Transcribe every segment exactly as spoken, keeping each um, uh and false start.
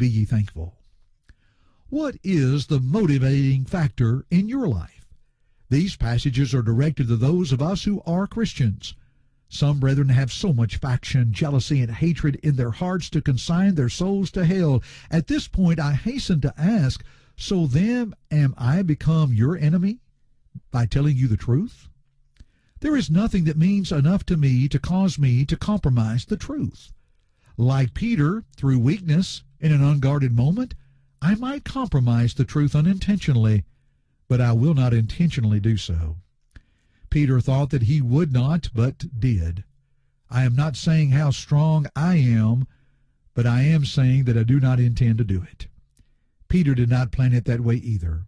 be ye thankful. What is the motivating factor in your life? These passages are directed to those of us who are Christians. Some brethren have so much faction, jealousy, and hatred in their hearts to consign their souls to hell. At this point, I hasten to ask, so then am I become your enemy by telling you the truth? There is nothing that means enough to me to cause me to compromise the truth. Like Peter, through weakness in an unguarded moment, I might compromise the truth unintentionally, but I will not intentionally do so. Peter thought that he would not, but did. I am not saying how strong I am, but I am saying that I do not intend to do it. Peter did not plan it that way either.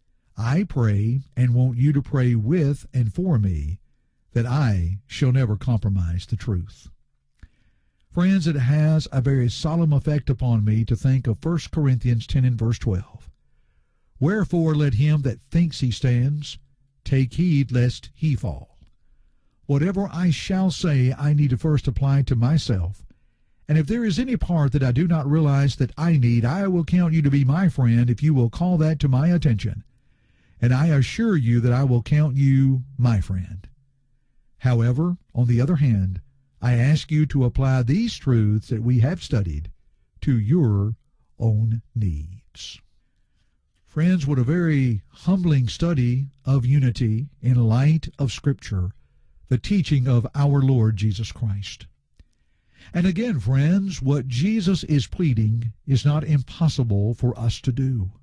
I pray and want you to pray with and for me that I shall never compromise the truth. Friends, it has a very solemn effect upon me to think of First Corinthians ten and verse twelve. Wherefore let him that thinks he stands take heed lest he fall. Whatever I shall say, I need to first apply to myself. And if there is any part that I do not realize that I need, I will count you to be my friend if you will call that to my attention. And I assure you that I will count you my friend. However, on the other hand, I ask you to apply these truths that we have studied to your own needs. Friends, what a very humbling study of unity in light of Scripture, the teaching of our Lord Jesus Christ. And again, friends, what Jesus is pleading is not impossible for us to do.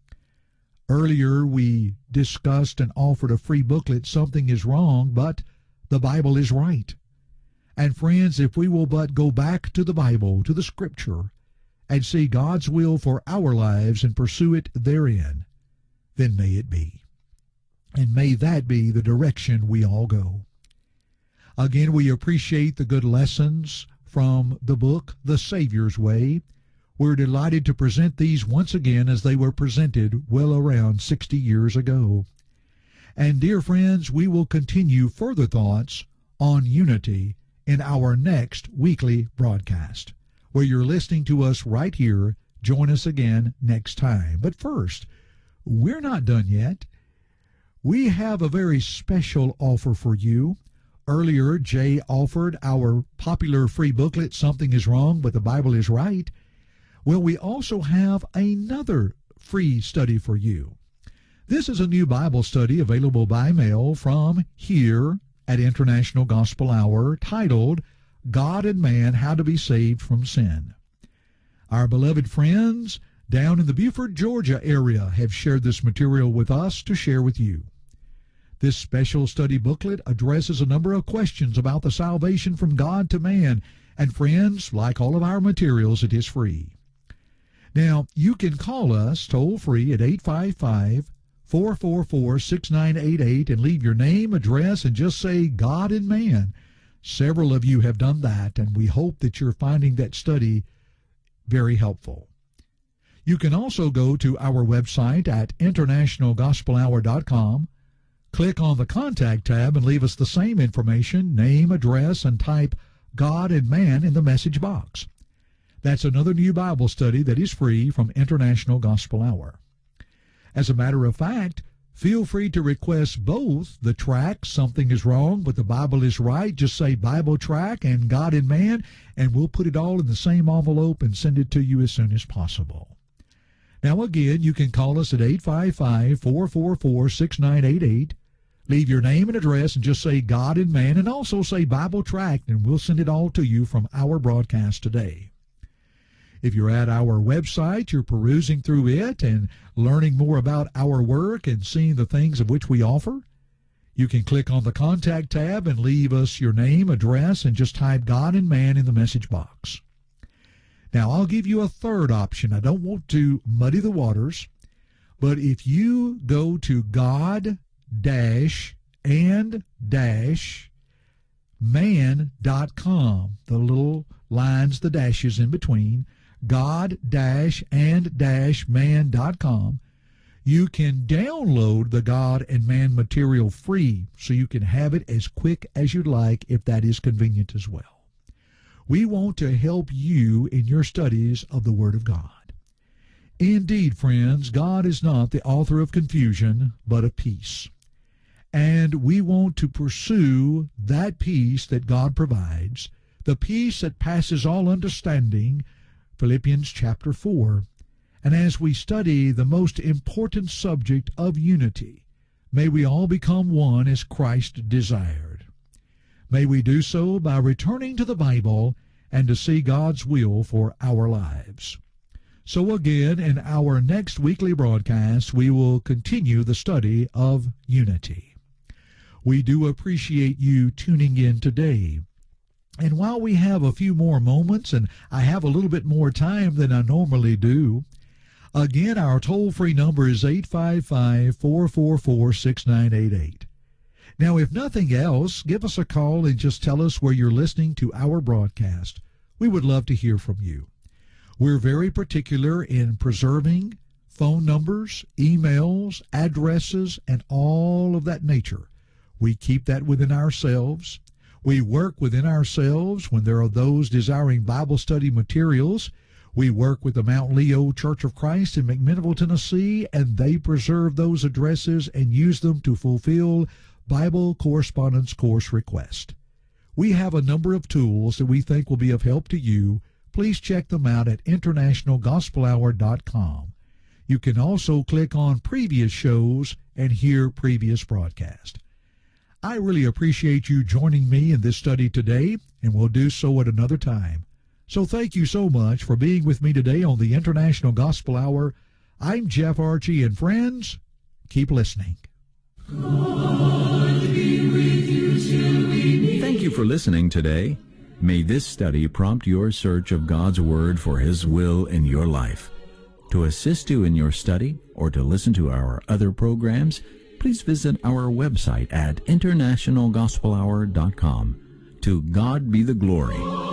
Earlier, we discussed and offered a free booklet, Something is Wrong, but the Bible is Right. And friends, if we will but go back to the Bible, to the Scripture, and see God's will for our lives and pursue it therein, then may it be. And may that be the direction we all go. Again, we appreciate the good lessons from the book, The Savior's Way. We're delighted to present these once again as they were presented well around sixty years ago. And dear friends, we will continue further thoughts on unity in our next weekly broadcast, where you're listening to us right here. Join us again next time. But first, we're not done yet. We have a very special offer for you. Earlier, Jay offered our popular free booklet, Something is Wrong, but the Bible is Right. Well, we also have another free study for you. This is a new Bible study available by mail from here at International Gospel Hour, titled God and Man, How to Be Saved from Sin. Our beloved friends down in the Beaufort, Georgia area have shared this material with us to share with you. This special study booklet addresses a number of questions about the salvation from God to man. And friends, like all of our materials, it is free. Now, you can call us toll-free at eight five five, four four four, six nine eight eight and leave your name, address, and just say God and Man. Several of you have done that, and we hope that you're finding that study very helpful. You can also go to our website at international gospel hour dot com, click on the Contact tab, and leave us the same information, name, address, and type God and Man in the message box. That's another new Bible study that is free from International Gospel Hour. As a matter of fact, feel free to request both the track, Something is Wrong, but the Bible is Right. Just say Bible track and God and Man, and we'll put it all in the same envelope and send it to you as soon as possible. Now again, you can call us at eight five five, four four four, six nine eight eight. Leave your name and address and just say God and Man, and also say Bible tract, and we'll send it all to you from our broadcast today. If you're at our website, you're perusing through it and learning more about our work and seeing the things of which we offer, you can click on the Contact tab and leave us your name, address, and just type God and Man in the message box. Now, I'll give you a third option. I don't want to muddy the waters, but if you go to God dash and dash man dot com, the little lines, the dashes in between, God dash and dash man dot com, you can download the God and Man material free, so you can have it as quick as you'd like if that is convenient as well. We want to help you in your studies of the Word of God. Indeed, friends, God is not the author of confusion, but of peace. And we want to pursue that peace that God provides, the peace that passes all understanding, Philippians chapter four. And as we study the most important subject of unity, may we all become one as Christ desired. May we do so by returning to the Bible and to see God's will for our lives. So again, in our next weekly broadcast, we will continue the study of unity. We do appreciate you tuning in today. And while we have a few more moments, and I have a little bit more time than I normally do, again, our toll-free number is eight five five, four four four, six nine eight eight. Now, if nothing else, give us a call and just tell us where you're listening to our broadcast. We would love to hear from you. We're very particular in preserving phone numbers, emails, addresses, and all of that nature. We keep that within ourselves. We work within ourselves when there are those desiring Bible study materials. We work with the Mount Leo Church of Christ in McMinnville, Tennessee, and they preserve those addresses and use them to fulfill Bible correspondence course requests. We have a number of tools that we think will be of help to you. Please check them out at international gospel hour dot com. You can also click on previous shows and hear previous broadcasts. I really appreciate you joining me in this study today, and we'll do so at another time. So thank you so much for being with me today on the International Gospel Hour. I'm Jeff Archie, and friends, keep listening. God be with you till we meet. Thank you for listening today. May this study prompt your search of God's Word for His will in your life. To assist you in your study or to listen to our other programs, please visit our website at international gospel hour dot com. To God be the glory.